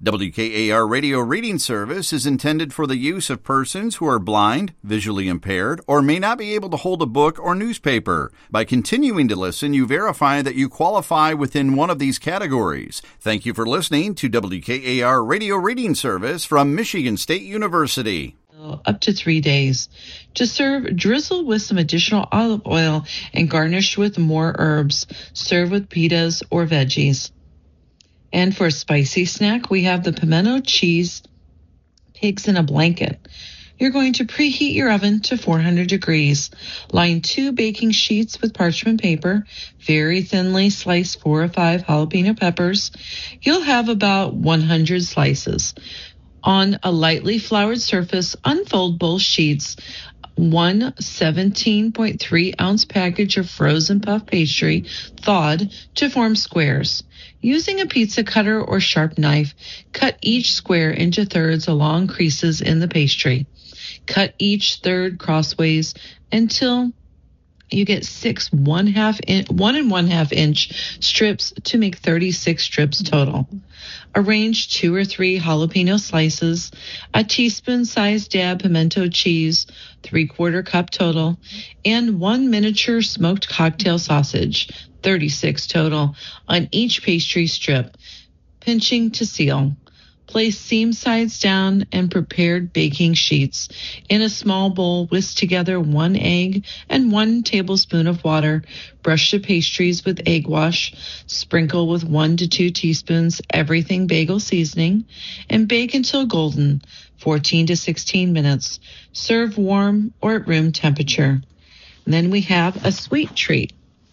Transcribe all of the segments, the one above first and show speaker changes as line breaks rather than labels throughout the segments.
WKAR Radio Reading Service is intended for the use of persons who are blind, visually impaired, or may not be able to hold a book or newspaper. By continuing to listen, you verify that you qualify within one of these categories. Thank you for listening to WKAR Radio Reading Service from Michigan State University.
Up to 3 days. To serve, drizzle with some additional olive oil and garnish with more herbs. Serve with pitas or veggies. And for a spicy snack, we have the pimento cheese pigs in a blanket. You're going to preheat your oven to 400 degrees. Line 2 baking sheets with parchment paper. Very thinly slice 4 or 5 jalapeno peppers. You'll have about 100 slices. On a lightly floured surface, unfold both sheets. 1 17.3-ounce package of frozen puff pastry, thawed, to form squares. Using a pizza cutter or sharp knife, cut each square into thirds along creases in the pastry. Cut each third crossways until you get 1 1/2 inch strips to make 36 strips total. Arrange 2 or 3 jalapeno slices, a teaspoon-sized dab pimento cheese, 3/4 cup total, and 1 miniature smoked cocktail sausage, 36 total, on each pastry strip, pinching to seal. Place seam sides down and prepared baking sheets. In a small bowl, whisk together 1 egg and 1 tablespoon of water. Brush the pastries with egg wash. Sprinkle with 1 to 2 teaspoons everything bagel seasoning, and bake until golden, 14 to 16 minutes. Serve warm or at room temperature. And then we have a sweet treat.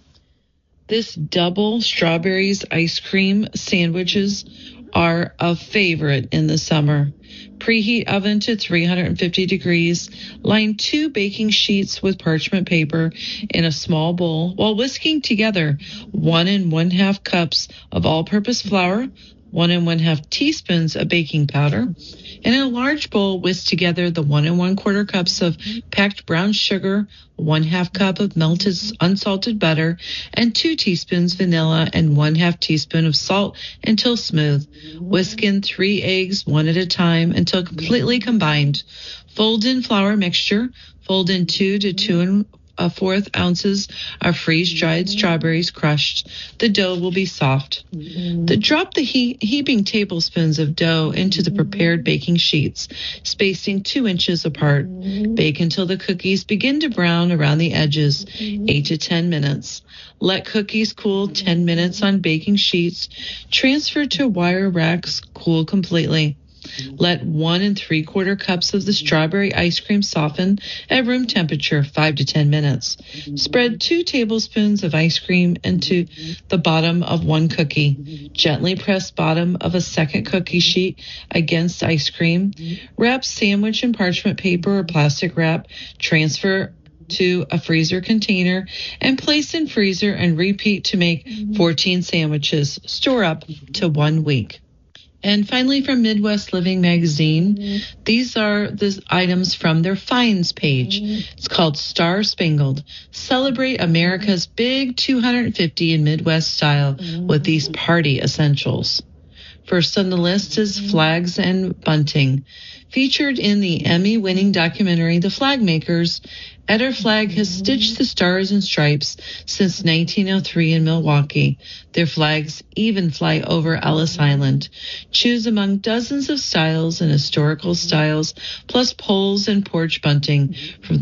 This double strawberries ice cream sandwiches are a favorite in the summer. Preheat oven to 350 degrees. Line 2 baking sheets with parchment paper in a small bowl while whisking together 1 1/2 cups of all-purpose flour, 1 1/2 teaspoons of baking powder, and in a large bowl, whisk together the 1 1/4 cups of packed brown sugar, 1/2 cup of melted unsalted butter, and 2 teaspoons vanilla and 1/2 teaspoon of salt until smooth. Whisk in 3 eggs, 1 at a time, until completely combined. Fold in flour mixture. Fold in 2 to 2 1/4 ounces of freeze-dried strawberries crushed. The dough will be soft. Drop the heaping tablespoons of dough into the prepared baking sheets, spacing 2 inches apart. Bake until the cookies begin to brown around the edges, 8 to 10 minutes. Let cookies cool 10 minutes on baking sheets. Transfer to wire racks, cool completely. Let 1 3/4 cups of the strawberry ice cream soften at room temperature, 5 to 10 minutes. Spread 2 tablespoons of ice cream into the bottom of 1 cookie. Gently press bottom of a second cookie sheet against ice cream. Wrap sandwich in parchment paper or plastic wrap. Transfer to a freezer container and place in freezer and repeat to make 14 sandwiches. Store up to 1 week. And finally, from Midwest Living Magazine, these are the items from their finds page. It's called Star Spangled. Celebrate America's Big 250 in Midwest style with these party essentials. First on the list is flags and bunting. Featured in the Emmy-winning documentary The Flag Makers, Eder Flag has stitched the stars and stripes since 1903 in Milwaukee. Their flags even fly over Ellis Island. Choose among dozens of styles and historical styles, plus poles and porch bunting, from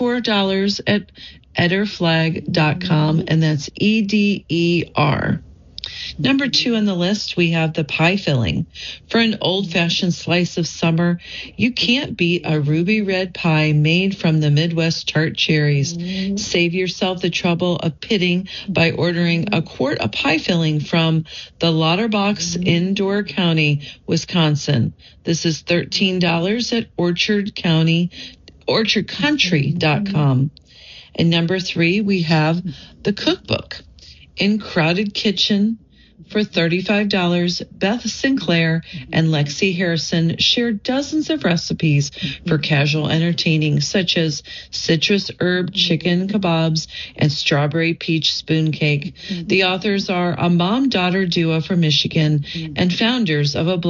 $34 at ederflag.com, and that's EDER. Number 2 on the list, we have the pie filling. For an old-fashioned slice of summer, you can't beat a ruby red pie made from the Midwest tart cherries. Save yourself the trouble of pitting by ordering a quart of pie filling from the Lauterbox in Door County, Wisconsin. This is $13 at orchardcountry.com. And number 3, we have the cookbook. In Crowded Kitchen, for $35, Beth Sinclair and Lexi Harrison share dozens of recipes for casual entertaining, such as citrus herb chicken kebabs and strawberry peach spoon cake. The authors are a mom-daughter duo from Michigan and founders of a